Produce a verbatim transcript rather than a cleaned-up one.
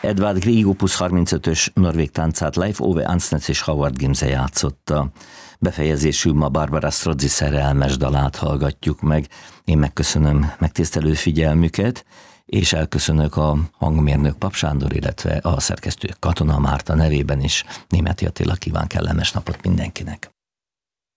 Edvard Grieg Opus harmincötös norvég táncát Leif Ove Ansnes és Howard Gimse játszotta. Befejezésül ma Barbara Strozzi szerelmes dalát hallgatjuk meg. Én megköszönöm megtisztelő figyelmüket, és elköszönök a hangmérnök Pap Sándor, illetve a szerkesztő Katona Márta nevében is. Németi Attila kíván kellemes napot mindenkinek.